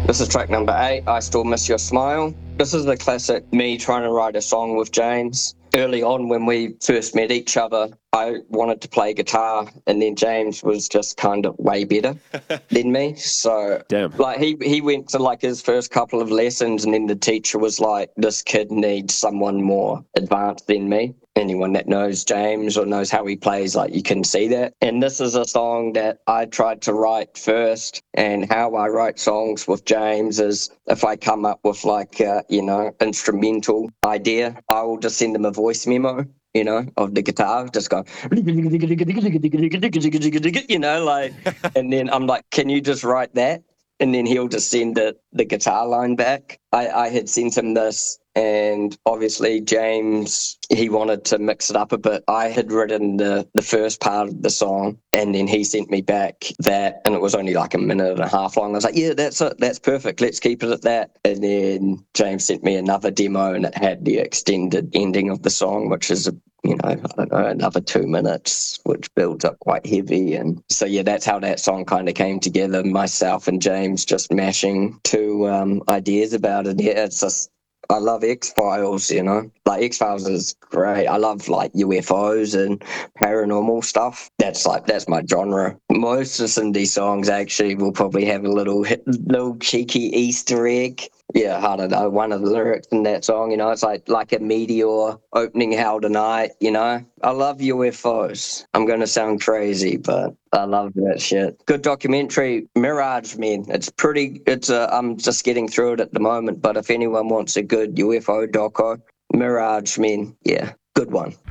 This is track number 8, I Still Miss Your Smile. This is the classic me trying to write a song with James. Early on when we first met each other, I wanted to play guitar, and then James was just kind of way better than me. So Damn. like he went to like his first couple of lessons, and then the teacher was like, this kid needs someone more advanced than me. Anyone that knows James or knows how he plays, like, you can see that. And this is a song that I tried to write first. And how I write songs with James is if I come up with like instrumental idea, I will just send him a voice memo, of the guitar, just go, and then I'm like, can you just write that? And then he'll just send the guitar line back. I had sent him this, and obviously James, he wanted to mix it up a bit. I had written the first part of the song, and then he sent me back that, and it was only like a minute and a half long. I was like, yeah, that's it, that's perfect, let's keep it at that. And then James sent me another demo, and it had the extended ending of the song, which is I don't know, another 2 minutes, which builds up quite heavy. And so, yeah, that's how that song kind of came together. Myself and James just mashing two ideas about it. Yeah, it's just, I love X-Files, Like, X-Files is great. I love, like, UFOs and paranormal stuff. That's my genre. Most of Cindy songs actually will probably have a little cheeky Easter egg. Yeah, I don't know. One of the lyrics in that song, it's like a meteor opening hell tonight, I love UFOs. I'm going to sound crazy, but I love that shit. Good documentary, Mirage Men. I'm just getting through it at the moment, but if anyone wants a good UFO doco, Mirage Men, yeah, good one.